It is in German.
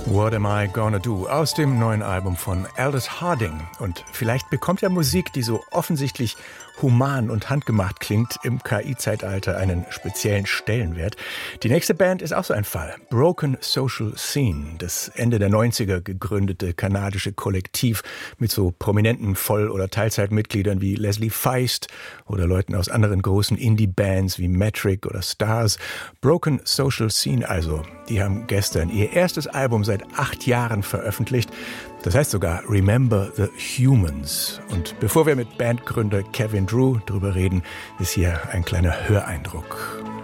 What Am I Gonna Do? Aus dem neuen Album von Aldous Harding. Und vielleicht bekommt ja Musik, die so offensichtlich human und handgemacht klingt, im KI-Zeitalter einen speziellen Stellenwert. Die nächste Band ist auch so ein Fall. Broken Social Scene, das Ende der 90er gegründete kanadische Kollektiv mit so prominenten Voll- oder Teilzeitmitgliedern wie Leslie Feist oder Leuten aus anderen großen Indie-Bands wie Metric oder Stars. Broken Social Scene also, die haben gestern ihr erstes Album seit 8 Jahren veröffentlicht. Das heißt sogar Remember the Humans. Und bevor wir mit Bandgründer Kevin Drew drüber reden, ist hier ein kleiner Höreindruck.